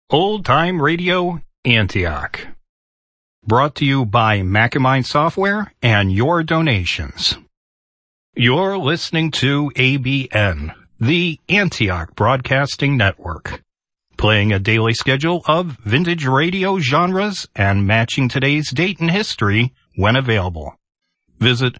Old Time Radio Antioch. Brought to you by Macamind Software and your donations. You're listening to ABN, the Antioch Broadcasting Network, playing a daily schedule of vintage radio genres and matching today's date in history when available. Visit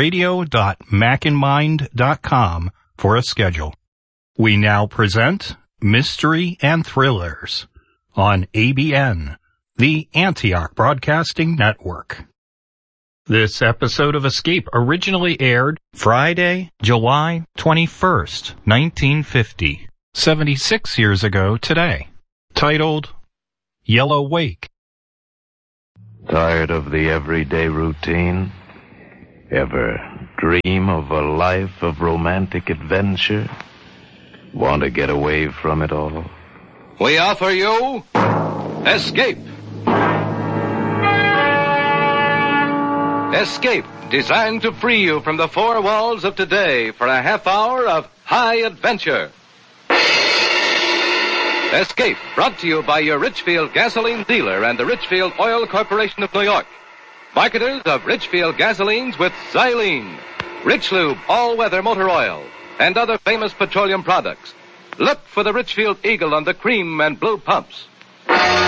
radio.macandmind.com for a schedule. We now present Mystery and Thrillers on ABN, the Antioch Broadcasting Network. This episode of Escape originally aired Friday, July 21st, 1950, 76 years ago today, titled Yellow Wake. Tired of the everyday routine? Ever dream of a life of romantic adventure? Want to get away from it all? We offer you Escape. Escape, designed to free you from the four walls of today for a half hour of high adventure. Escape, brought to you by your Richfield gasoline dealer and the Richfield Oil Corporation of New York. Marketers of Richfield gasolines with Xylene, Rich Lube all-weather motor oil, and other famous petroleum products. Look for the Richfield Eagle on the cream and blue pumps.